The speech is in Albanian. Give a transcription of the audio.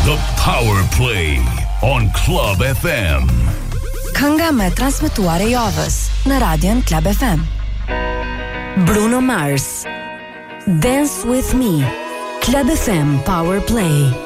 The Power Play on Club FM. Kënga me transmetuar e javës në radion Club FM. Bruno Mars, Dance With Me, Club FM Power Play.